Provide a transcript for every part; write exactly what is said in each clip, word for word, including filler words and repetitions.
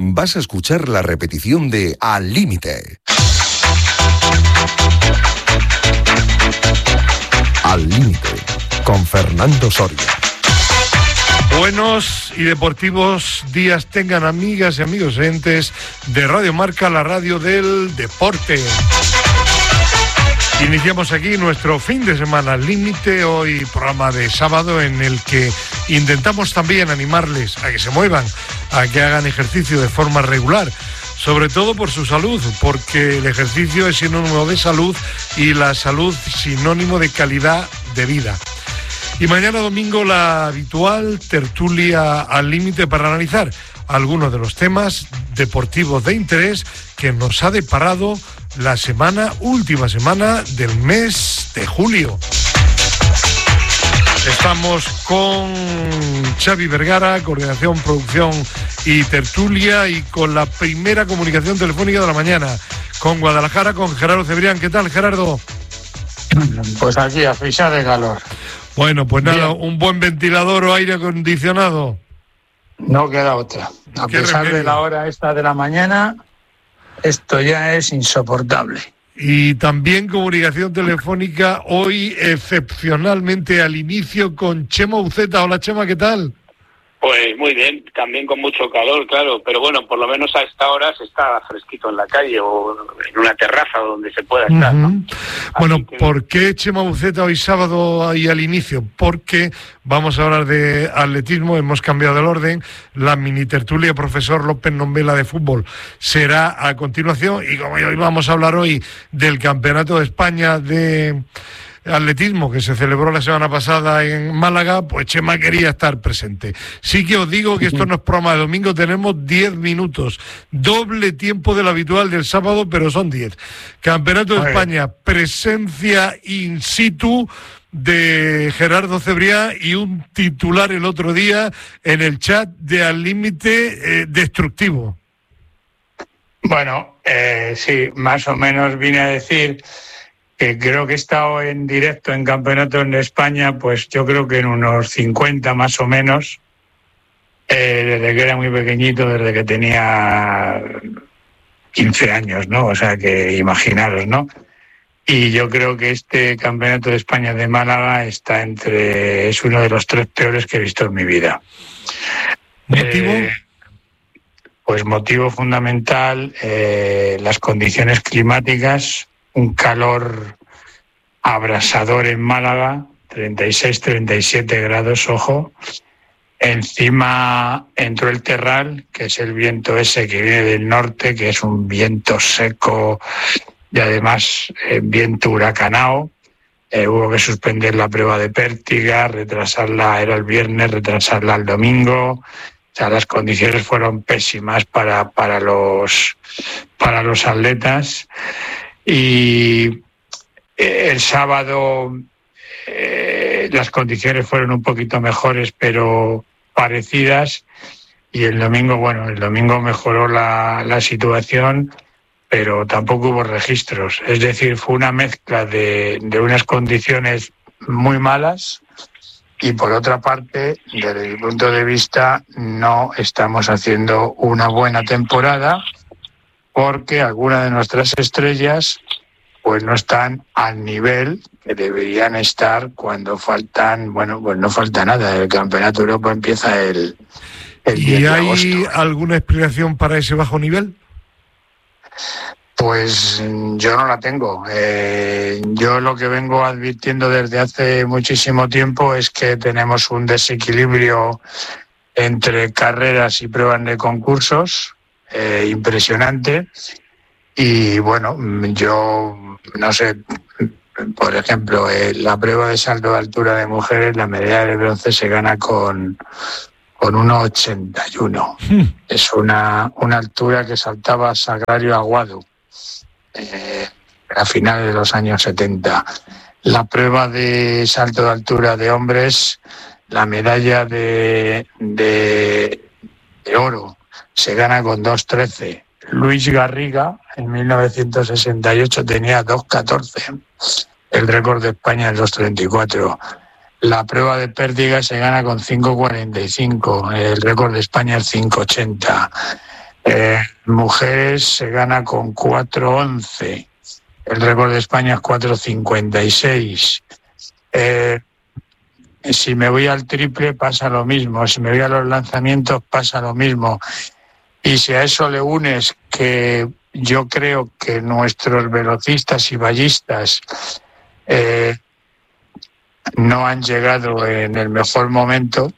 vas a escuchar la repetición de Al Límite. Al Límite, con Fernando Soria. Buenos y deportivos días tengan amigas y amigos oyentes de Radio Marca, la radio del deporte. Iniciamos aquí nuestro fin de semana al límite, hoy programa de sábado en el que intentamos también animarles a que se muevan, a que hagan ejercicio de forma regular, sobre todo por su salud, porque el ejercicio es sinónimo de salud y la salud sinónimo de calidad de vida. Y mañana domingo la habitual tertulia al límite para analizar algunos de los temas deportivos de interés que nos ha deparado la semana, última semana del mes de julio. Estamos con Xavi Vergara, coordinación, producción y tertulia, y con la primera comunicación telefónica de la mañana, con Guadalajara, con Gerardo Cebrián. ¿Qué tal, Gerardo? Pues aquí, a pisar de calor. Bueno, pues nada, bien. Un buen ventilador o aire acondicionado. No queda otra. A pesar remedio? de la hora esta de la mañana, esto ya es insoportable. Y también comunicación telefónica hoy excepcionalmente al inicio con Chema Uceta. Hola, Chema, ¿qué tal? Pues muy bien, también con mucho calor, claro, pero bueno, por lo menos a esta hora se está fresquito en la calle o en una terraza donde se pueda estar, ¿no? Uh-huh. Bueno, que... ¿por qué Chema Uceta hoy sábado ahí al inicio? Porque vamos a hablar de atletismo, hemos cambiado el orden, la mini tertulia profesor López Nombela de fútbol será a continuación, y como hoy vamos a hablar hoy del Campeonato de España de atletismo que se celebró la semana pasada en Málaga, pues Chema quería estar presente. Sí que os digo que esto no es programa de domingo, tenemos diez minutos, doble tiempo del habitual del sábado, pero son diez. Campeonato de España, presencia in situ de Gerardo Cebrián y un titular el otro día en el chat de Al Límite eh, destructivo. Bueno, eh, sí, más o menos vine a decir que creo que he estado en directo en campeonatos en España, pues yo creo que en unos cincuenta más o menos, eh, desde que era muy pequeñito, desde que tenía quince años, ¿no? O sea que imaginaros, ¿no? Y yo creo que este campeonato de España de Málaga está entre, es uno de los tres peores que he visto en mi vida. ¿Motivo? Eh, pues motivo fundamental, eh, las condiciones climáticas. Un calor abrasador en Málaga, treinta y seis, treinta y siete grados, ojo. Encima entró el terral, que es el viento ese que viene del norte, que es un viento seco y además eh, viento huracanado. Eh, hubo que suspender la prueba de pértiga, retrasarla, era el viernes, retrasarla al domingo. O sea, las condiciones fueron pésimas para, para, los, para los atletas. Y el sábado eh, las condiciones fueron un poquito mejores, pero parecidas, y el domingo, bueno, el domingo mejoró la, la situación, pero tampoco hubo registros. Es decir, fue una mezcla de, de unas condiciones muy malas y, por otra parte, desde mi punto de vista, no estamos haciendo una buena temporada, porque algunas de nuestras estrellas pues no están al nivel que deberían estar cuando faltan, bueno, pues no falta nada. El Campeonato de Europa empieza el, el diez de agosto. ¿Y hay alguna explicación para ese bajo nivel? Pues yo no la tengo. Eh, yo lo que vengo advirtiendo desde hace muchísimo tiempo es que tenemos un desequilibrio entre carreras y pruebas de concursos Eh, impresionante, y bueno, yo no sé, por ejemplo, eh, la prueba de salto de altura de mujeres, la medalla de bronce se gana con con uno ochenta y uno. Mm. Es una, una altura que saltaba Sagrario Aguado eh, a finales de los años setenta. La prueba de salto de altura de hombres, la medalla de, de, de oro se gana con dos trece. Luis Garriga, en mil novecientos sesenta y ocho, tenía dos catorce. El récord de España es dos treinta y cuatro. La prueba de pértiga se gana con cinco cuarenta y cinco. El récord de España es cinco ochenta. Eh, mujeres se gana con cuatro once. El récord de España es cuatro cincuenta y seis. Eh, si me voy al triple pasa lo mismo. Si me voy a los lanzamientos pasa lo mismo. Y si a eso le unes que yo creo que nuestros velocistas y ballistas eh, no han llegado en el mejor momento,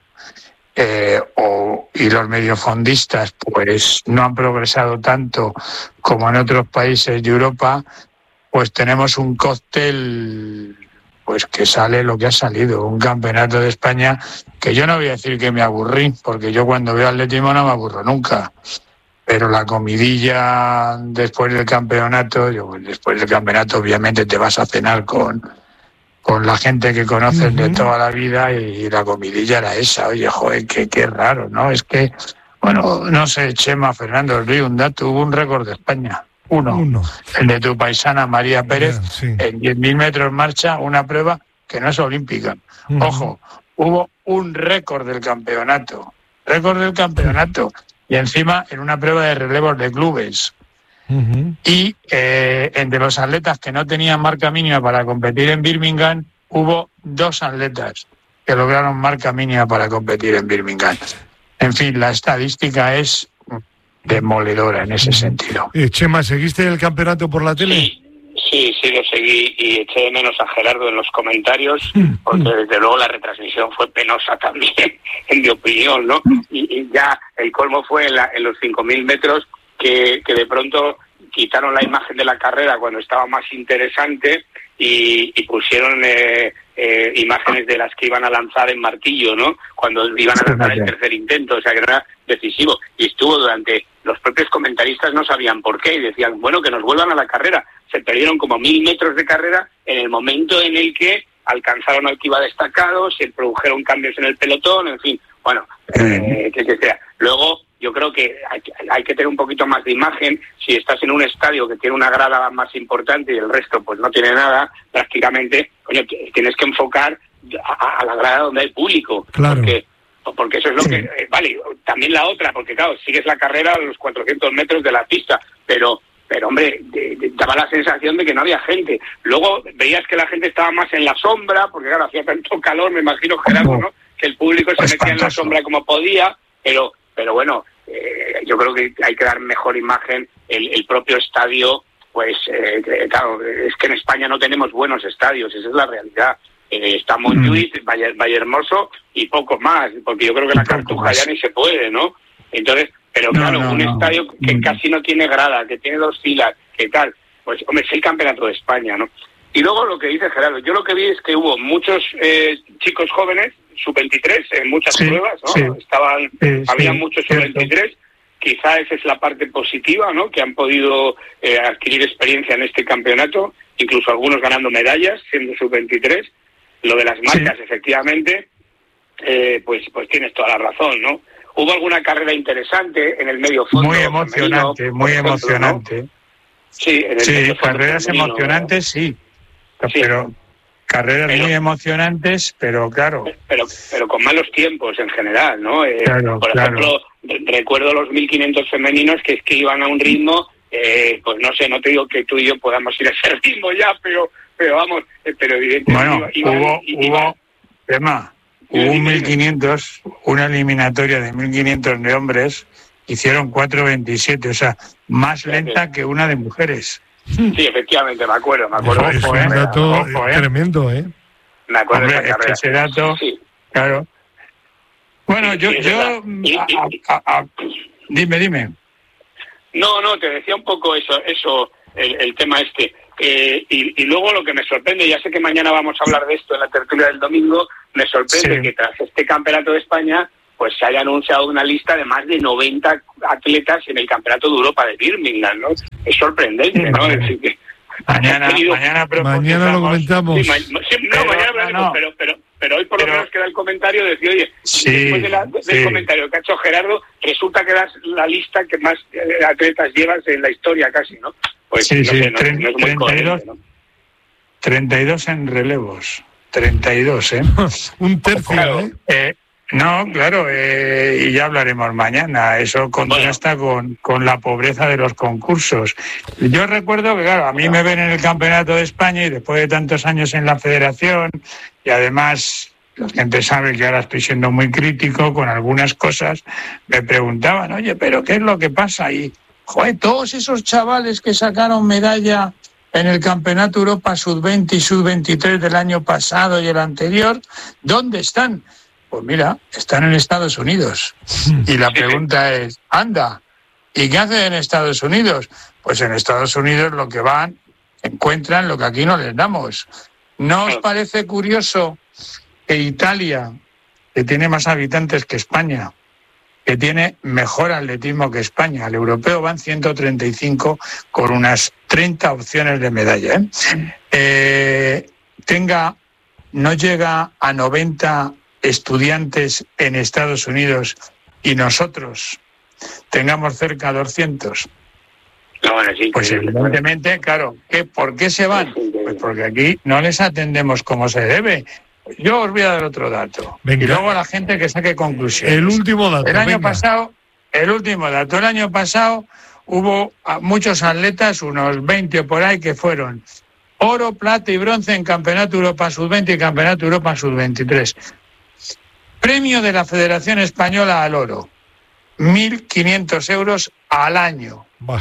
eh, o, y los mediofondistas pues no han progresado tanto como en otros países de Europa, pues tenemos un cóctel pues que sale lo que ha salido, un campeonato de España que yo no voy a decir que me aburrí, porque yo cuando veo atletismo no me aburro nunca, pero la comidilla después del campeonato, yo, después del campeonato obviamente te vas a cenar con, con la gente que conoces uh-huh. de toda la vida, y, y la comidilla era esa. Oye, joder, qué, qué raro, ¿no? Es que, bueno, no sé, Chema, Fernando, el Río, un dato, hubo un récord de España. Uno, Uno, el de tu paisana María Pérez, yeah, sí. en diez mil metros marcha, una prueba que no es olímpica. Uh-huh. Ojo, hubo un récord del campeonato, récord del campeonato, y encima en una prueba de relevos de clubes. Uh-huh. Y eh, entre los atletas que no tenían marca mínima para competir en Birmingham, hubo dos atletas que lograron marca mínima para competir en Birmingham. En fin, la estadística es demoledora en ese sentido. Eh, Chema, ¿seguiste el campeonato por la tele? Sí, sí, sí, lo seguí y eché de menos a Gerardo en los comentarios, porque desde luego la retransmisión fue penosa también, en mi opinión, ¿no? Y, y ya el colmo fue en, la, en los cinco mil metros que, que de pronto quitaron la imagen de la carrera cuando estaba más interesante y, y pusieron eh, eh, imágenes de las que iban a lanzar en martillo, ¿no? Cuando iban a lanzar el tercer intento, o sea que no era decisivo. Y estuvo durante... Los propios comentaristas no sabían por qué y decían, bueno, que nos vuelvan a la carrera. Se perdieron como mil metros de carrera en el momento en el que alcanzaron al que iba destacado, se produjeron cambios en el pelotón, en fin, bueno, eh, que, que sea. Luego, yo creo que hay, hay que tener un poquito más de imagen. Si estás en un estadio que tiene una grada más importante y el resto pues no tiene nada, prácticamente, coño, tienes que enfocar a, a la grada donde hay público. Claro. Porque, porque eso es lo que... Eh, vale, también la otra, porque claro, sigues la carrera a los cuatrocientos metros de la pista, pero, pero hombre, de, de, daba la sensación de que no había gente. Luego veías que la gente estaba más en la sombra, porque claro, hacía tanto calor, me imagino, Gerardo, ¿no? Que el público se metía en la sombra como podía, pero, pero bueno, eh, yo creo que hay que dar mejor imagen. El, el propio estadio, pues, eh, claro, es que en España no tenemos buenos estadios, esa es la realidad. Eh, está Montjuïc, Valle, Vallehermoso y poco más, porque yo creo que la Cartuja ya ni se puede, ¿no? Entonces, pero no, claro, no, un no. estadio que casi no tiene grada, que tiene dos filas, que tal, pues hombre, es el campeonato de España, ¿no? Y luego lo que dice Gerardo, yo lo que vi es que hubo muchos eh, chicos jóvenes, sub veintitrés, en muchas sí, pruebas, ¿no? Sí, Estaban, sí, había sí, muchos sub veintitrés, quizá esa es la parte positiva, ¿no? Que han podido eh, adquirir experiencia en este campeonato, incluso algunos ganando medallas, siendo sub veintitrés. Lo de las marcas, sí. efectivamente, eh, pues pues tienes toda la razón, ¿no? Hubo alguna carrera interesante en el medio fondo. Muy emocionante, femenino, muy ejemplo, emocionante. ¿no? Sí, en el sí carreras femenino, emocionantes, sí. sí. Pero carreras pero, muy emocionantes, pero claro. Pero pero con malos tiempos en general, ¿no? Eh, claro, por claro. ejemplo, recuerdo los mil quinientos femeninos que es que iban a un ritmo, eh, pues no sé, no te digo que tú y yo podamos ir a ese ritmo ya, pero... pero vamos, pero evidentemente... Bueno, iba, hubo, iba, hubo, tema, hubo un mil quinientos, una eliminatoria de mil quinientos de hombres, hicieron cuatro veintisiete, o sea, más lenta que una de mujeres. Sí, efectivamente, me acuerdo, me acuerdo. Es ojo, un eh, dato ojo, eh. tremendo, ¿eh? Me acuerdo Hombre, de esa carrera. Ese dato, sí. claro. Bueno, sí, yo... sí, yo y, a, y, a, a, a, dime, dime. No, no, te decía un poco eso, eso el, el tema este. Eh, y, y luego lo que me sorprende, ya sé que mañana vamos a hablar de esto en la tertulia del domingo, me sorprende sí. que tras este campeonato de España pues se haya anunciado una lista de más de noventa atletas en el campeonato de Europa de Birmingham, ¿no? Es sorprendente, ¿no? Es decir, que mañana, tenido... mañana, mañana lo comentamos. Sí, ma... sí, no, pero, mañana hablaremos, no, no. pero, pero, pero hoy por lo pero... menos queda el comentario de decir, oye, sí, después de la, de, sí. del comentario que ha hecho Gerardo, resulta que das la lista que más eh, atletas llevas en la historia casi, ¿no? Pues sí, no sí, sé, no, treinta, no es muy treinta y dos, coherente, ¿no? treinta y dos en relevos, treinta y dos, ¿eh? Un tercio, claro. ¿eh? eh No, claro, eh, y ya hablaremos mañana. Eso contrasta con, con la pobreza de los concursos. Yo recuerdo que, claro, a mí me ven en el Campeonato de España y después de tantos años en la Federación, y además la gente sabe que ahora estoy siendo muy crítico con algunas cosas, me preguntaban, oye, ¿pero qué es lo que pasa? Y, joder, todos esos chavales que sacaron medalla en el Campeonato Europa sub veinte y sub veintitrés del año pasado y el anterior, ¿dónde están? Pues mira, están en Estados Unidos. Y la pregunta es, anda, ¿y qué hacen en Estados Unidos? Pues en Estados Unidos lo que van, encuentran lo que aquí no les damos. ¿No os parece curioso que Italia, que tiene más habitantes que España, que tiene mejor atletismo que España, al europeo van ciento treinta y cinco con unas treinta opciones de medalla, ¿eh? Eh, tenga, no llega a noventa estudiantes en Estados Unidos y nosotros tengamos cerca de doscientos. No, bueno, sí, pues sí, evidentemente, claro, ¿qué, ¿por qué se van? Pues porque aquí no les atendemos como se debe. Yo os voy a dar otro dato. Venga. Y luego a la gente que saque conclusiones. El último dato. El año venga. pasado, el último dato, el año pasado hubo muchos atletas, unos veinte o por ahí, que fueron oro, plata y bronce en Campeonato Europa sub veinte y Campeonato Europa sub veintitrés. Premio de la Federación Española al oro, mil quinientos euros al año. Bah.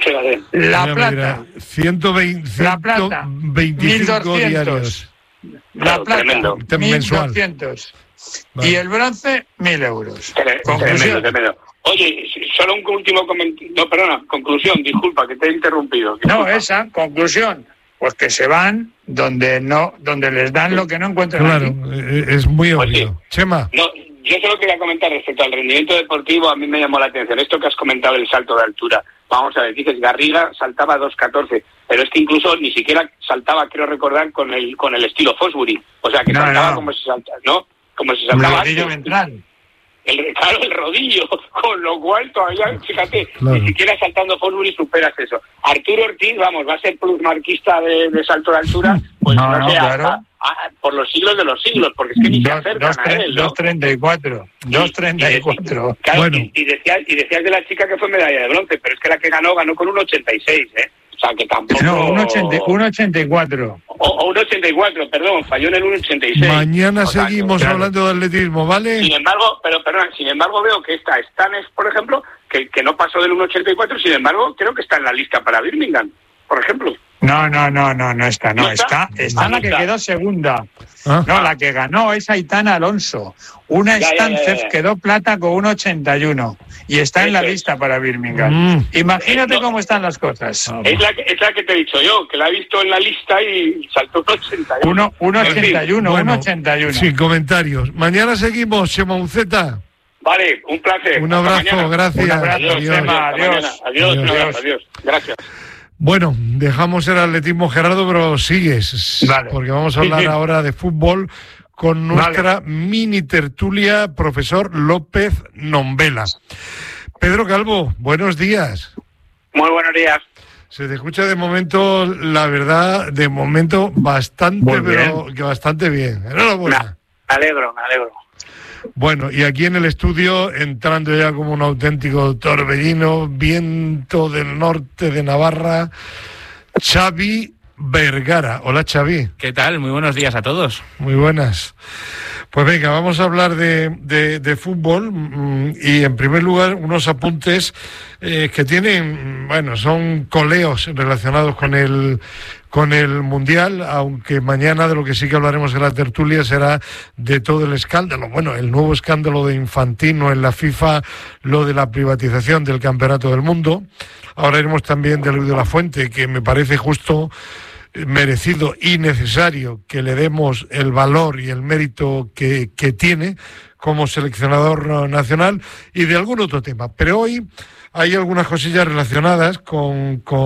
La mira, plata, mira, ciento veinte, la plata, veinticinco mil doscientos. Diarios. La plata, mil doscientos. Vale. Y el bronce, mil euros. Tremendo, tremendo. Oye, solo un último comentario. No, perdona, conclusión, disculpa, que te he interrumpido. Disculpa. No, esa, conclusión. Pues que se van donde no, donde les dan lo que no encuentran claro, aquí. Es muy obvio. Oye, Chema. No, yo solo quería comentar respecto al rendimiento deportivo, a mí me llamó la atención esto que has comentado, el salto de altura. Vamos a ver, dices, Garriga saltaba dos catorce, pero es que incluso ni siquiera saltaba, creo recordar, con el con el estilo Fosbury. O sea, que no, saltaba no. como si saltaba, ¿no? Como si saltaba. Un rodillo ventral. El, claro, el rodillo, con lo cual todavía, fíjate, claro. Ni siquiera saltando Fosbury superas eso. Arturo Ortiz, vamos, va a ser plusmarquista de, de salto de altura, pues no, no, no sé, claro. a, a, por los siglos de los siglos, porque es que ni dos, se acercan dos, a él, ¿no? dos treinta y cuatro, dos treinta y cuatro. Claro, bueno. y, y, decías, y decías de la chica que fue medalla de bronce, pero es que la que ganó, ganó con un ochenta y seis, ¿eh? O sea, que tampoco... No, un ochenta y cuatro. O, o un ochenta y cuatro, perdón, falló en el un ochenta y seis. Mañana o sea, seguimos que, claro. hablando de atletismo, ¿vale? Sin embargo, pero perdón, sin embargo veo que esta Stanes, por ejemplo, que, que no pasó del un ochenta y cuatro, sin embargo, creo que está en la lista para Birmingham, por ejemplo. No, no, no, no, no está, no, ¿No está, está, está no la que está. quedó segunda. ¿Ah? No, la que ganó es Aitana Alonso. Una Stancef quedó plata con un ochenta y uno y está Eso en la es. lista para Birmingham. Mm. Imagínate no. cómo están las cosas. Es la, que, es la que te he dicho yo, que la he visto en la lista y saltó un ochenta y uno. un ochenta y uno, bueno, un ochenta y uno. Sin comentarios. Mañana seguimos, Chema Uceta. Vale, un placer. Un abrazo, gracias. Un abrazo, adiós. Chema, adiós. Adiós, adiós, adiós. adiós, adiós. Gracias. Bueno, dejamos el atletismo, Gerardo, pero sigues, vale. porque vamos a hablar sí, sí. ahora de fútbol con nuestra vale. mini tertulia, profesor López Nombela. Pedro Calvo, buenos días. Muy buenos días. Se te escucha de momento, la verdad, de momento bastante, pero que bastante bien. Enhorabuena. Me alegro, me alegro. Bueno, y aquí en el estudio, entrando ya como un auténtico torbellino, viento del norte de Navarra, Xavi Vergara. Hola, Xavi. ¿Qué tal? Muy buenos días a todos. Muy buenas. Pues venga, vamos a hablar de, de, de fútbol y en primer lugar unos apuntes eh, que tienen, bueno, son coleos relacionados con el con el Mundial, aunque mañana de lo que sí que hablaremos en la tertulia será de todo el escándalo, bueno, el nuevo escándalo de Infantino en la FIFA, lo de la privatización del Campeonato del Mundo. Ahora iremos también de Luis de la Fuente, que me parece justo, merecido y necesario que le demos el valor y el mérito que, que tiene como seleccionador nacional, y de algún otro tema. Pero hoy hay algunas cosillas relacionadas con... con